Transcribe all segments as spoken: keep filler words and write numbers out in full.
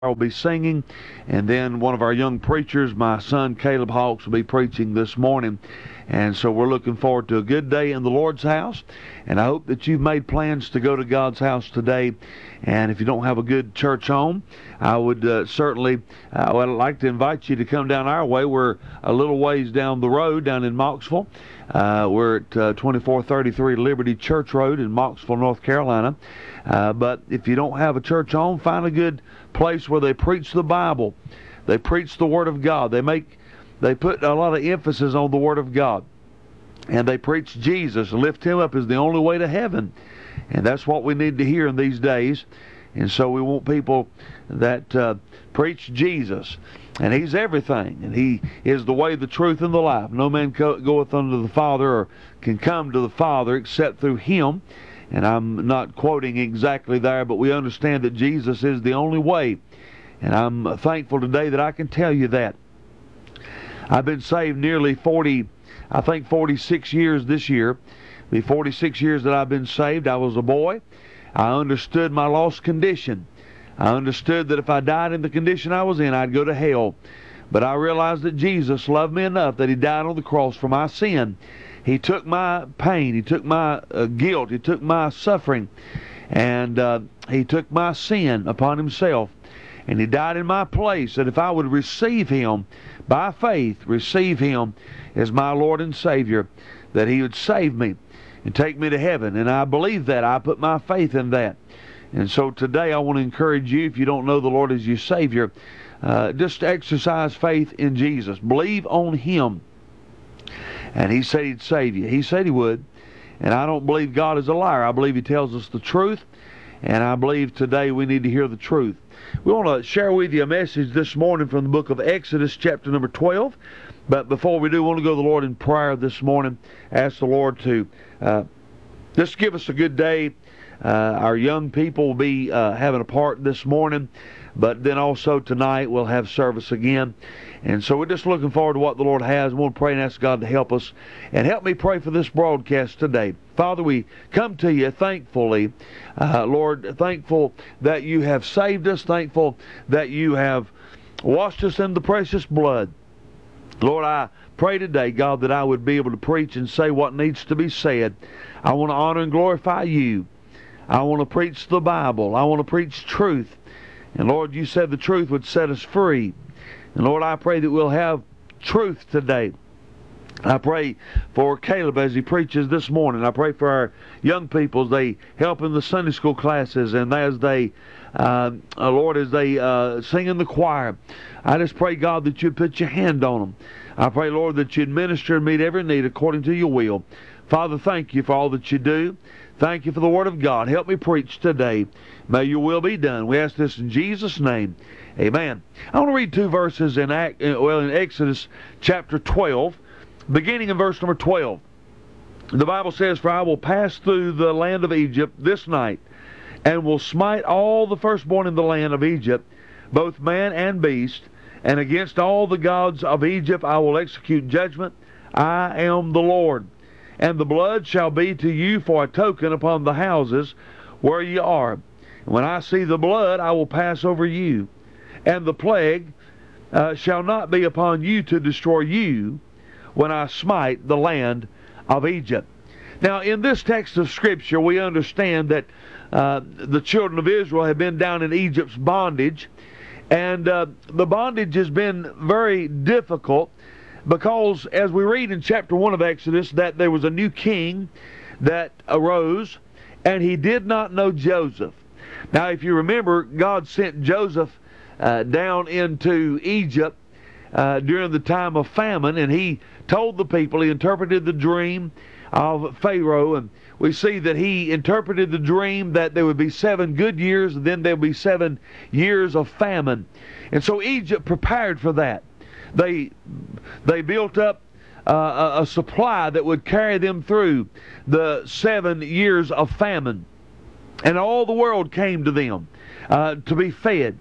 will be singing, and then one of our young preachers, my son Caleb Hawks, will be preaching this morning. And so we're looking forward to a good day in the Lord's house, and I hope that you've made plans to go to God's house today. And if you don't have a good church home, I would uh, certainly uh, well, I'd like to invite you to come down our way. We're a little ways down the road, down in Mocksville. Uh, we're at uh, twenty-four thirty-three Liberty Church Road in Mocksville, North Carolina. Uh, but if you don't have a church home, find a good place where they preach the Bible. They preach the Word of God. They make, they put a lot of emphasis on the Word of God. And they preach Jesus, lift Him up as the only way to heaven. And that's what we need to hear in these days. And so we want people that uh, preach Jesus. And He's everything. And He is the way, the truth, and the life. No man co- goeth unto the Father, or can come to the Father except through Him. And I'm not quoting exactly there, but we understand that Jesus is the only way. And I'm thankful today that I can tell you that. I've been saved nearly forty, I think forty-six years this year. The forty-six years that I've been saved, I was a boy. I understood my lost condition. I understood that if I died in the condition I was in, I'd go to hell. But I realized that Jesus loved me enough that He died on the cross for my sin. He took my pain, He took my uh, guilt, He took my suffering, and uh, He took my sin upon Himself. And He died in my place, that if I would receive Him by faith, receive Him as my Lord and Savior, that He would save me and take me to heaven. And I believe that. I put my faith in that. And so today I want to encourage you, if you don't know the Lord as your Savior, uh, just exercise faith in Jesus. Believe on Him. And He said He'd save you. He said He would. And I don't believe God is a liar. I believe He tells us the truth. And I believe today we need to hear the truth. We want to share with you a message this morning from the book of Exodus, chapter number twelve. But before we do, we want to go to the Lord in prayer this morning. Ask the Lord to uh, just give us a good day. Uh, our young people will be uh, having a part this morning. But then also tonight we'll have service again. And so we're just looking forward to what the Lord has. We'll pray and ask God to help us. And help me pray for this broadcast today. Father, we come to You thankfully. Uh, Lord, thankful that You have saved us. Thankful that You have washed us in the precious blood. Lord, I pray today, God, that I would be able to preach and say what needs to be said. I want to honor and glorify You. I want to preach the Bible. I want to preach truth. And Lord, You said the truth would set us free. And Lord, I pray that we'll have truth today. I pray for Caleb as he preaches this morning. I pray for our young people as they help in the Sunday school classes, and as they, uh, uh, Lord, as they uh, sing in the choir. I just pray, God, that You'd put Your hand on them. I pray, Lord, that You'd minister and meet every need according to Your will. Father, thank You for all that You do. Thank You for the Word of God. Help me preach today. May Your will be done. We ask this in Jesus' name. Amen. I want to read two verses in, well, in Exodus chapter twelve, beginning in verse number twelve. The Bible says, "For I will pass through the land of Egypt this night, and will smite all the firstborn in the land of Egypt, both man and beast, and against all the gods of Egypt I will execute judgment. I am the Lord. And the blood shall be to you for a token upon the houses where ye are. When I see the blood, I will pass over you. And the plague uh, shall not be upon you to destroy you when I smite the land of Egypt." Now, in this text of Scripture, we understand that uh, the children of Israel have been down in Egypt's bondage. And uh, the bondage has been very difficult because, as we read in chapter one of Exodus, that there was a new king that arose, and he did not know Joseph. Now, if you remember, God sent Joseph uh, down into Egypt uh, during the time of famine, and he told the people, he interpreted the dream of Pharaoh, and we see that he interpreted the dream that there would be seven good years, and then there would be seven years of famine. And so Egypt prepared for that. They, they built up uh, a, a supply that would carry them through the seven years of famine. And all the world came to them uh, to be fed.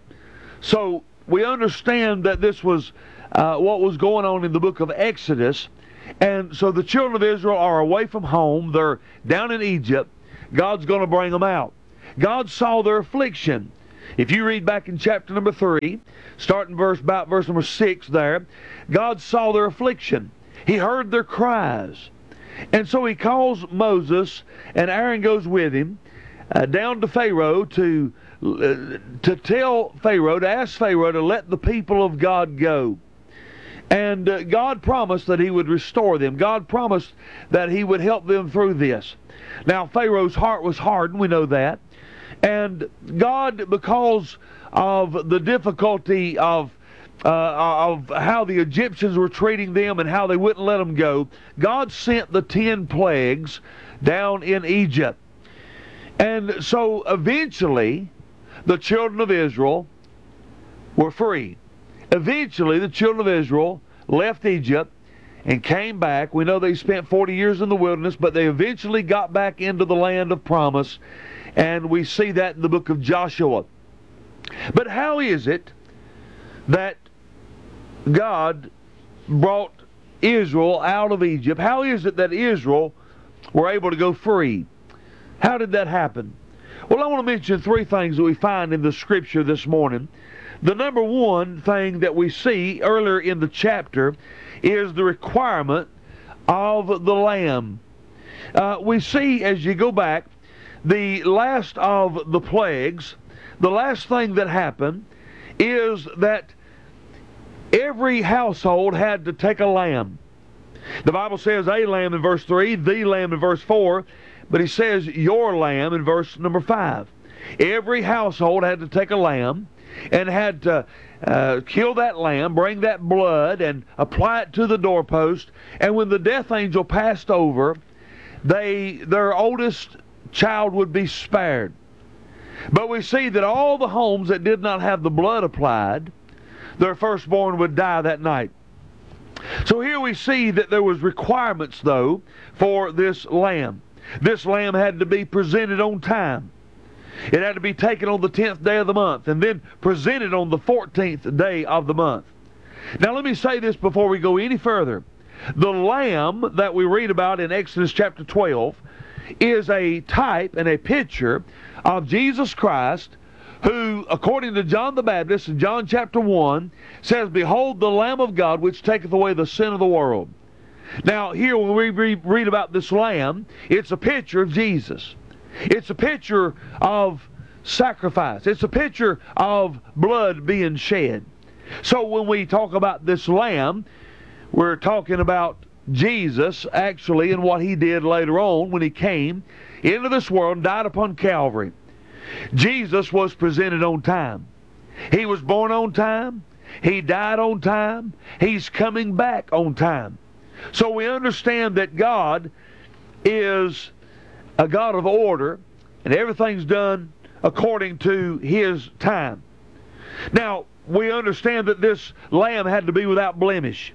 So we understand that this was uh, what was going on in the book of Exodus. And so the children of Israel are away from home. They're down in Egypt. God's going to bring them out. God saw their affliction. If you read back in chapter number three, starting verse about verse number six there, God saw their affliction. He heard their cries. And so he calls Moses, and Aaron goes with him, uh, down to Pharaoh to, uh, to tell Pharaoh, to ask Pharaoh to let the people of God go. And uh, God promised that he would restore them. God promised that he would help them through this. Now, Pharaoh's heart was hardened, we know that. And God, because of the difficulty of uh, of how the Egyptians were treating them and how they wouldn't let them go, God sent the ten plagues down in Egypt. And so eventually, the children of Israel were free. Eventually, the children of Israel left Egypt and came back. We know they spent forty years in the wilderness, but they eventually got back into the land of promise. And we see that in the book of Joshua. But how is it that God brought Israel out of Egypt? How is it that Israel were able to go free? How did that happen? Well, I want to mention three things that we find in the scripture this morning. The number one thing that we see earlier in the chapter is the requirement of the lamb. Uh, we see, as you go back, the last of the plagues, the last thing that happened is that every household had to take a lamb. The Bible says a lamb in verse three, the lamb in verse four, but he says your lamb in verse number five. Every household had to take a lamb and had to uh, kill that lamb, bring that blood, and apply it to the doorpost. And when the death angel passed over, they their oldest child would be spared. But we see that all the homes that did not have the blood applied, their firstborn would die that night. So here we see that there was requirements, though, for this lamb. This lamb had to be presented on time. It had to be taken on the tenth day of the month and then presented on the fourteenth day of the month. Now let me say this before we go any further. The lamb that we read about in Exodus chapter twelve is a type and a picture of Jesus Christ, who, according to John the Baptist in John chapter one, says, "Behold the Lamb of God, which taketh away the sin of the world." Now, here when we read about this lamb, it's a picture of Jesus. It's a picture of sacrifice. It's a picture of blood being shed. So when we talk about this lamb, we're talking about Jesus, actually, and what he did later on when he came into this world and died upon Calvary. Jesus was presented on time. He was born on time. He died on time. He's coming back on time. So we understand that God is a God of order, and everything's done according to his time. Now, we understand that this lamb had to be without blemish.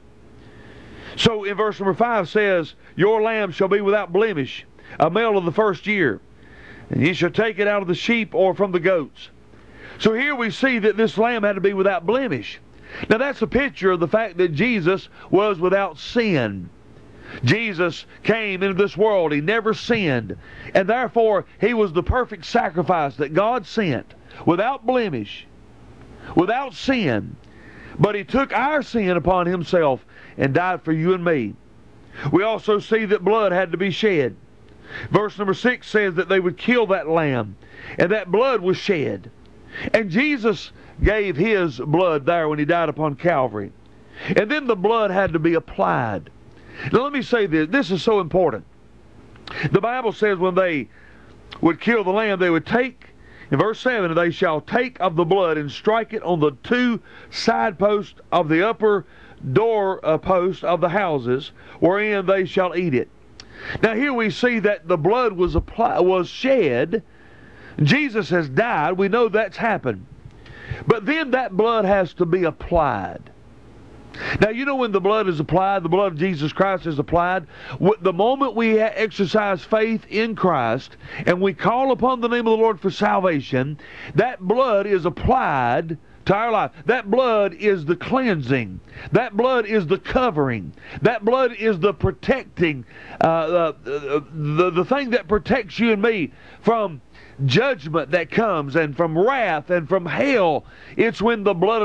So in verse number five says, "Your lamb shall be without blemish, a male of the first year, and ye shall take it out of the sheep or from the goats." So here we see that this lamb had to be without blemish. Now that's a picture of the fact that Jesus was without sin. Jesus came into this world. He never sinned. And therefore, he was the perfect sacrifice that God sent, without blemish, without sin. But he took our sin upon himself and died for you and me. We also see that blood had to be shed. Verse number six says that they would kill that lamb, and that blood was shed. And Jesus gave his blood there when he died upon Calvary. And then the blood had to be applied. Now let me say this. This is so important. The Bible says when they would kill the lamb, they would take, in verse seven, "They shall take of the blood and strike it on the two side posts of the upper door uh, post of the houses, wherein they shall eat it." Now here we see that the blood was applied, was shed. Jesus has died. We know that's happened. But then that blood has to be applied. Now, you know when the blood is applied, the blood of Jesus Christ is applied, the moment we exercise faith in Christ and we call upon the name of the Lord for salvation, that blood is applied to our life. That blood is the cleansing. That blood is the covering. That blood is the protecting, uh, uh, the, the, the thing that protects you and me from judgment that comes and from wrath and from hell. It's when the blood